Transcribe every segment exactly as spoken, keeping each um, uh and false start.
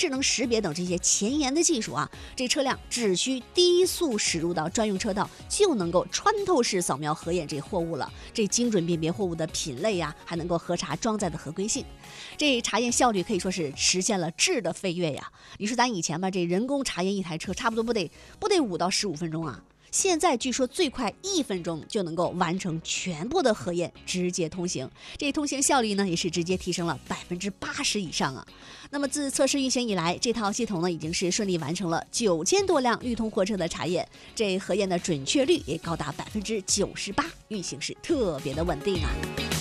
智能识别等这些前沿的技术啊，这车辆只需低速驶入到专用车道，就能够穿透式扫描核验这货物了。这精准辨别货物的品类呀、啊，还能够核查装载的合规性。这查验效率可以说是实现了质的飞跃呀！你说咱以前吧，这人工查验一台车，差不多不得不得五到十五分钟啊。现在据说最快一分钟就能够完成全部的核验，直接通行。这通行效率呢，也是直接提升了百分之八十以上啊。那么自测试运行以来，这套系统呢已经是顺利完成了九千多辆绿通货车的查验，这核验的准确率也高达百分之九十八，运行是特别的稳定啊。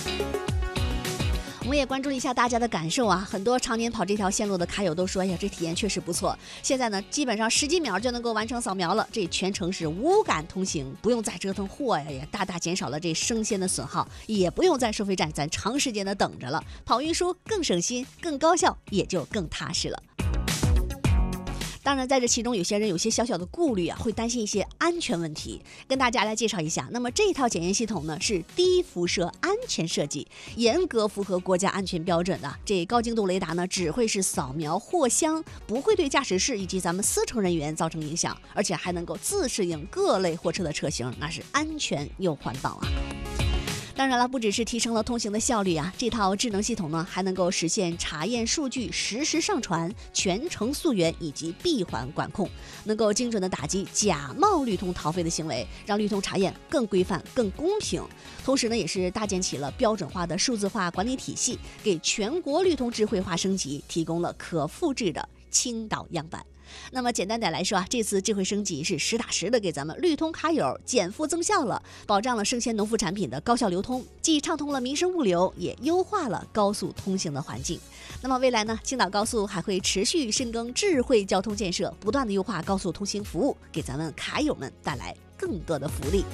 我们也关注了一下大家的感受啊，很多常年跑这条线路的卡友都说，哎呀，这体验确实不错。现在呢，基本上十几秒就能够完成扫描了，这全程是无感通行，不用再折腾货呀，也大大减少了这生鲜的损耗，也不用在收费站咱长时间的等着了，跑运输更省心、更高效，也就更踏实了。当然在这其中有些人有些小小的顾虑啊，会担心一些安全问题，跟大家来介绍一下。那么这套检验系统呢是低辐射安全设计，严格符合国家安全标准的。这高精度雷达呢只会是扫描货箱，不会对驾驶室以及咱们司乘人员造成影响，而且还能够自适应各类货车的车型，那是安全又环保啊。当然了，不只是提升了通行的效率啊，这套智能系统呢还能够实现查验数据实时上传、全程溯源以及闭环管控，能够精准的打击假冒绿通逃废的行为，让绿通查验更规范、更公平。同时呢，也是搭建起了标准化的数字化管理体系，给全国绿通智慧化升级提供了可复制的青岛样板。那么简单点来说啊，这次智慧升级是实打实的给咱们绿通卡友减负增效了，保障了生鲜农副产品的高效流通，既畅通了民生物流，也优化了高速通行的环境。那么未来呢，青岛高速还会持续深耕智慧交通建设，不断的优化高速通行服务，给咱们卡友们带来更多的福利。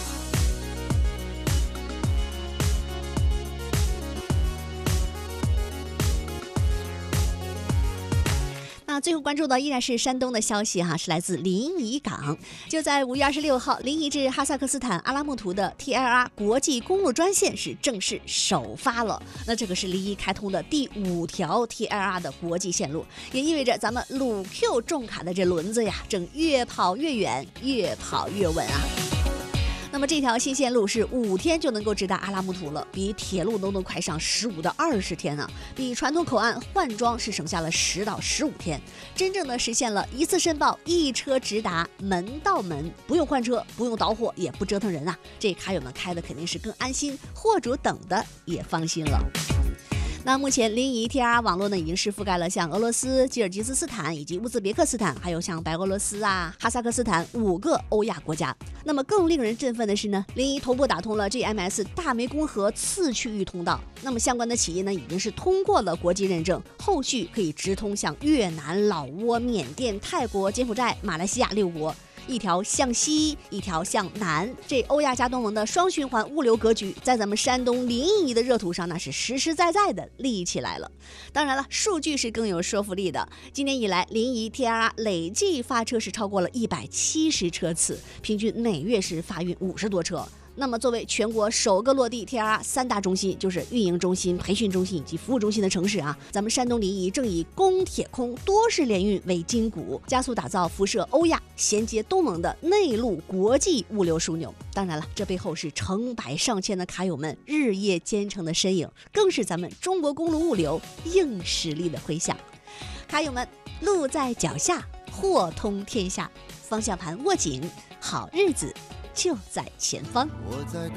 那最后关注的依然是山东的消息哈，是来自临沂港。就在五月二十六号，临沂至哈萨克斯坦阿拉木图的 T L R 国际公路专线是正式首发了。那这个是临沂开通的第五条 T L R 的国际线路，也意味着咱们鲁 Q 重卡的这轮子呀，正越跑越远，越跑越稳啊。那么这条新线路是五天就能够直达阿拉木图了，比铁路都能快上十五到二十天呢，比传统口岸换装是省下了十到十五天，真正的实现了一次申报一车直达，门到门，不用换车，不用倒货，也不折腾人啊。这卡友们开的肯定是更安心，货主等的也放心了。那目前临沂 T L R 网络呢，已经是覆盖了像俄罗斯、吉尔吉斯斯坦以及乌兹别克斯坦，还有像白俄罗斯啊、哈萨克斯坦五个欧亚国家。那么更令人振奋的是呢，临沂同步打通了 G M S 大湄公河次区域通道。那么相关的企业呢，已经是通过了国际认证，后续可以直通像越南、老挝、缅甸、泰国、柬埔寨、马来西亚六国。一条向西，一条向南，这欧亚加东盟的双循环物流格局，在咱们山东临沂的热土上，那是实实在在的立起来了。当然了，数据是更有说服力的。今年以来，临沂 T L R 累计发车是超过了一百七十车次，平均每月是发运五十多车。那么作为全国首个落地 T L R 三大中心，就是运营中心、培训中心以及服务中心的城市啊，咱们山东临沂正以公铁空多式联运为筋骨，加速打造辐射欧亚、衔接东盟的内陆国际物流枢纽。当然了，这背后是成百上千的卡友们日夜兼程的身影，更是咱们中国公路物流硬实力的回响。卡友们，路在脚下，货通天下，方向盘握紧，好日子就在前方。我在